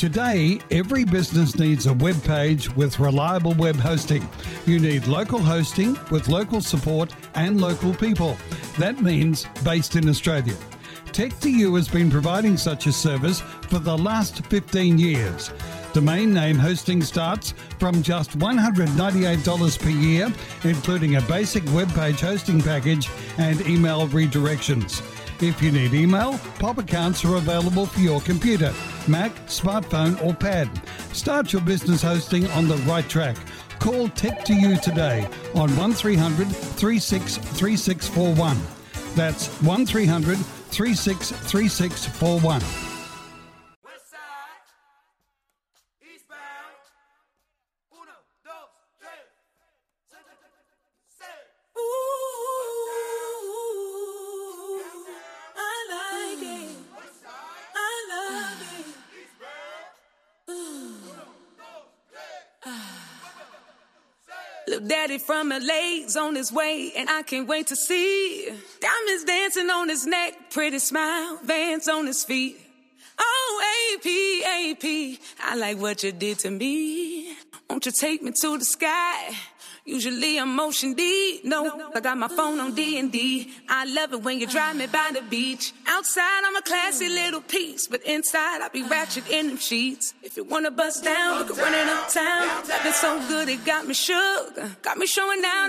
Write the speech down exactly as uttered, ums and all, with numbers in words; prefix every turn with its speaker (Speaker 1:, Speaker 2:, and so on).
Speaker 1: Today, every business needs a web page with reliable web hosting. You need local hosting with local support and local people. That means based in Australia. Tech two U has been providing such a service for the last fifteen years. Domain name hosting starts from just one hundred ninety-eight dollars per year, including a basic web page hosting package and email redirections. If you need email, Pop accounts are available for your computer, Mac, smartphone or pad. Start your business hosting on the right track. Call Tech two U today on one three hundred, three six three six four one. That's one three hundred, three six three six four one.
Speaker 2: Little daddy from L A's on his way, and I can't wait to see diamonds dancing on his neck, pretty smile, Vans on his feet. Oh, A P, A P, I like what you did to me. Won't you take me to the sky? Usually I'm motion D, no, I got my phone on D and D. I love it when you drive me by the beach. Outside I'm a classy little piece, but inside I be ratchet in them sheets. If you wanna bust down, we can run it uptown. Love it so good it got me shook, got me showing down.